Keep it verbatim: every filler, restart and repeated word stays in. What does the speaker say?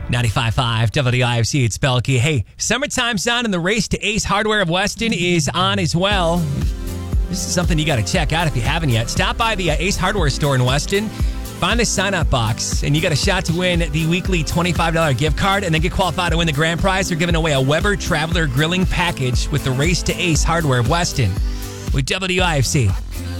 ninety-five point five W I F C, it's Belky. Hey, summertime's on and the race to Ace Hardware of Weston is on as well. This is something you got to check out if you haven't yet. Stop by the uh, Ace Hardware store in Weston, find the sign-up box, and you got a shot to win the weekly twenty-five dollars gift card and then get qualified to win the grand prize. They're giving away a Weber Traveler grilling package with the race to Ace Hardware of Weston with W I F C.